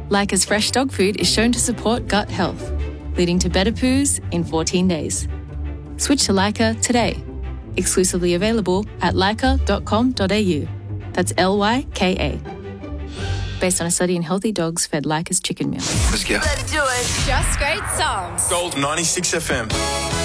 Leica's fresh dog food is shown to support gut health, leading to better poos in 14 days. Switch to Leica today. Exclusively available at leica.com.au. That's Lyka. Based on a study in healthy dogs fed Leica's chicken meal. Let's go. Let's do it. Just great songs. Gold 96 FM.